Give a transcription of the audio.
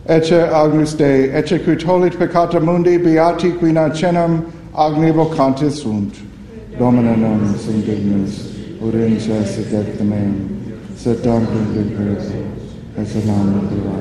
Ecce agnus Dei, ecce qui tollit peccata mundi, beati qui nascenam, agni vocantis sunt. Domine non sum dignus, urince sedecta meum, sed tantum vincere, et sanam